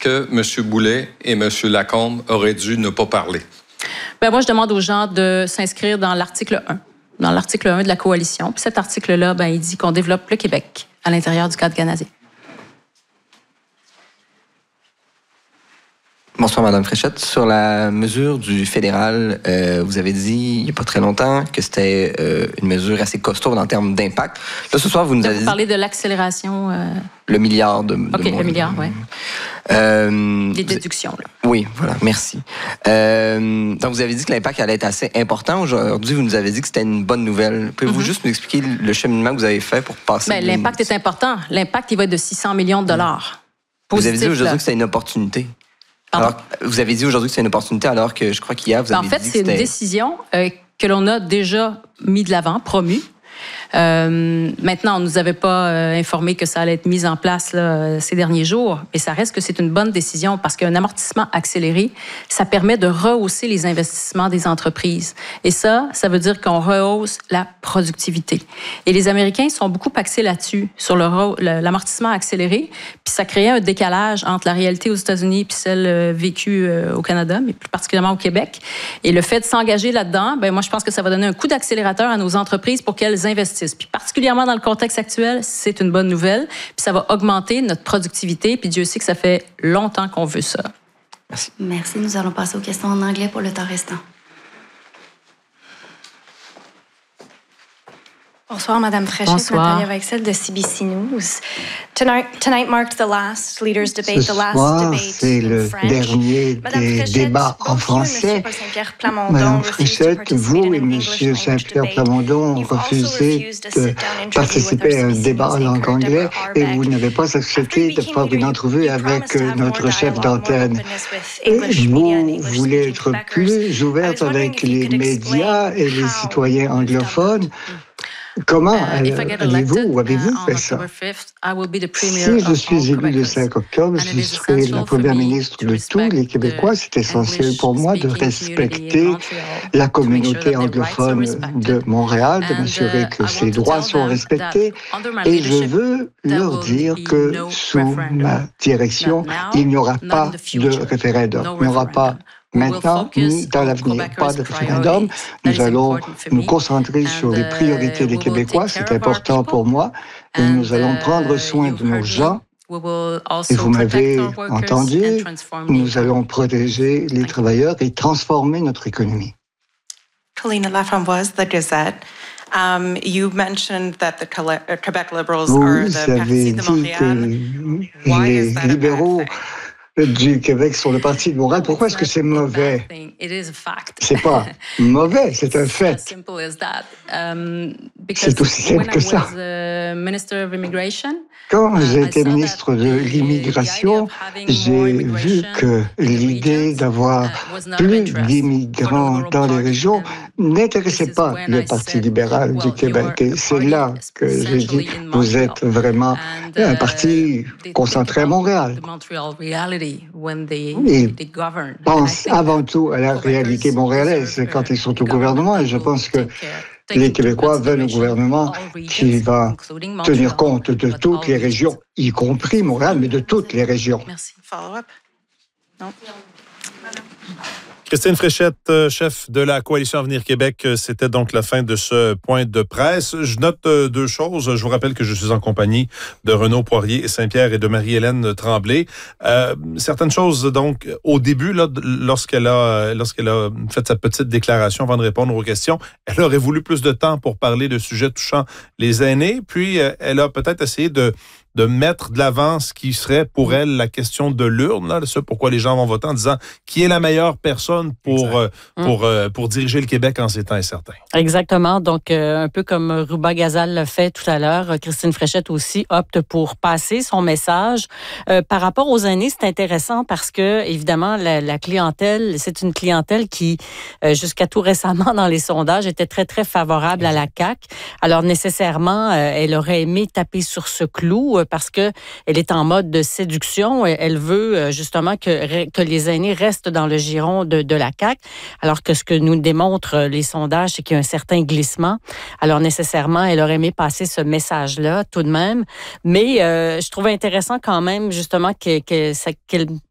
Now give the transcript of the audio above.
que M. Boulet et M. Lacombe auraient dû ne pas parler? Bien, moi, je demande aux gens de s'inscrire dans l'article 1. Dans l'article 1 de la coalition. Puis cet article-là, il dit qu'on développe le Québec à l'intérieur du cadre canadien. Bonsoir, Mme Fréchette. Sur la mesure du fédéral, vous avez dit il n'y a pas très longtemps que c'était une mesure assez costaud en termes d'impact. Là, ce soir, vous nous avez dit... Vous parlez de l'accélération... Le milliard de... OK, le milliard, oui. Les déductions, là. Oui, voilà, merci. Donc, vous avez dit que l'impact allait être assez important. Aujourd'hui, vous nous avez dit que c'était une bonne nouvelle. Pouvez-vous juste nous expliquer le cheminement que vous avez fait pour passer... L'impact est important. L'impact, il va être de 600 millions de dollars. Vous avez dit aujourd'hui que c'était une opportunité. Alors, vous avez dit aujourd'hui que c'est une opportunité, alors que je crois qu'hier, vous avez dit que c'était... En fait, c'est une décision que l'on a déjà mis de l'avant, promue. Maintenant, on ne nous avait pas informé que ça allait être mis en place là, ces derniers jours, mais ça reste que c'est une bonne décision parce qu'un amortissement accéléré, ça permet de rehausser les investissements des entreprises. Et ça veut dire qu'on rehausse la productivité. Et les Américains sont beaucoup axés là-dessus, sur l'amortissement accéléré, puis ça créait un décalage entre la réalité aux États-Unis puis celle vécue au Canada, mais plus particulièrement au Québec. Et le fait de s'engager là-dedans, moi, je pense que ça va donner un coup d'accélérateur à nos entreprises pour qu'elles investissent. Puis particulièrement dans le contexte actuel, c'est une bonne nouvelle. Puis ça va augmenter notre productivité. Puis Dieu sait que ça fait longtemps qu'on veut ça. Merci. Merci. Nous allons passer aux questions en anglais pour le temps restant. Bonsoir, Madame Fréchette. Nathalie Weixel de CBC News. Tonight marked the last leaders debate, the last debate c'est le dernier des débats en français. Madame Fréchette, vous et Monsieur Saint-Pierre Plamondon ont refusé de participer à un débat en langue anglaise et vous n'avez pas accepté de faire une entrevue avec notre chef d'antenne. Vous voulez être plus ouverte avec les médias et les citoyens anglophones. Comment allez-vous ou avez-vous fait ça? Si je suis élu le 5 octobre, je serai la première ministre de tous les Québécois. C'est essentiel pour moi de respecter la communauté anglophone de Montréal, de m'assurer que ses droits sont respectés. Et je veux leur dire que sous ma direction, il n'y aura pas de référendum. Il n'y aura pas maintenant ni dans l'avenir. Pas de référendum. Nous allons nous concentrer sur les priorités des Québécois. C'est important pour moi. Et nous allons prendre soin de nos gens. Et vous m'avez entendu, nous allons protéger les travailleurs et transformer notre économie. Paulina Laframboise, The Gazette. You mentioned that the Quebec Liberals vous are the avez dit que les libéraux du Québec sur le parti de Montréal. Pourquoi est-ce que c'est mauvais? C'est pas mauvais, c'est un fait. C'est aussi simple que ça. Quand j'ai été ministre de l'Immigration, j'ai vu que l'idée d'avoir plus d'immigrants dans les régions n'intéressait pas le Parti libéral du Québec. Et c'est là que j'ai dit, vous êtes vraiment un parti concentré à Montréal. Ils pensent avant tout à la réalité montréalaise quand ils sont au gouvernement. Et je pense que les Québécois veulent un gouvernement qui va tenir compte de toutes les régions, y compris Montréal, mais de toutes les régions. Merci. Follow-up? Non. Christine Fréchette, chef de la Coalition Avenir Québec, c'était donc la fin de ce point de presse. Je note deux choses. Je vous rappelle que je suis en compagnie de Renaud Poirier et Saint-Pierre et de Marie-Hélène Tremblay. Certaines choses, donc, au début, là, lorsqu'elle a fait sa petite déclaration avant de répondre aux questions, elle aurait voulu plus de temps pour parler de sujets touchant les aînés, puis elle a peut-être essayé de mettre de l'avant ce qui serait pour elle la question de l'urne, là, ce pourquoi les gens vont voter, en disant qui est la meilleure personne pour diriger le Québec en ces temps incertains. Exactement. Donc, un peu comme Ruba Gazal l'a fait tout à l'heure, Christine Fréchette aussi opte pour passer son message. Par rapport aux aînés, c'est intéressant parce que, évidemment, la clientèle, c'est une clientèle qui, jusqu'à tout récemment dans les sondages, était très, très favorable à la CAQ. Alors, nécessairement, elle aurait aimé taper sur ce clou parce que elle est en mode de séduction. Elle veut justement que les aînés restent dans le giron de la CAQ, alors que ce que nous démontrent les sondages, c'est qu'il y a un certain glissement. Alors nécessairement, elle aurait aimé passer ce message-là tout de même. Mais je trouve intéressant quand même justement qu'elle